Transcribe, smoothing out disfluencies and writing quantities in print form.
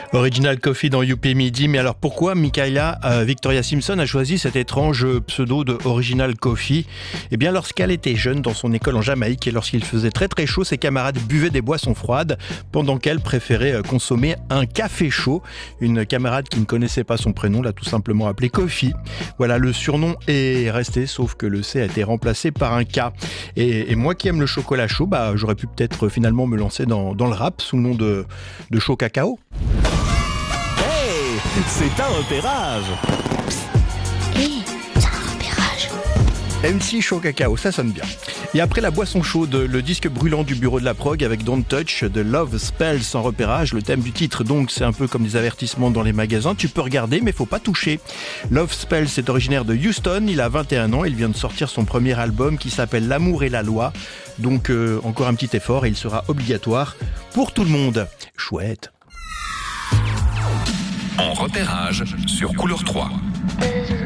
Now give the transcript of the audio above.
Original Coffee dans Youpi Midi. Mais alors pourquoi Michaela Victoria Simpson a choisi cet étrange pseudo de Original Coffee? Eh bien lorsqu'elle était jeune dans son école en Jamaïque et lorsqu'il faisait très très chaud, ses camarades buvaient des boissons froides pendant qu'elle préférait consommer un café chaud. Une camarade qui ne connaissait pas son prénom l'a tout simplement appelé Coffee. Voilà, le surnom est resté, sauf que le C a été remplacé par un K. Et moi qui aime le chocolat chaud, j'aurais pu peut-être finalement me lancer dans le rap sous le nom de Chaud Cacao. Hey, c'est un repérage. C'est un repérage. MC Chaud Cacao, ça sonne bien. Et après la boisson chaude, le disque brûlant du bureau de la prog avec Don't Touch de Love Spells en repérage. Le thème du titre, donc, c'est un peu comme des avertissements dans les magasins. Tu peux regarder, mais faut pas toucher. Love Spells est originaire de Houston. Il a 21 ans. Il vient de sortir son premier album qui s'appelle L'amour et la loi. Donc, encore un petit effort et il sera obligatoire pour tout le monde. Chouette. En repérage sur Couleur 3.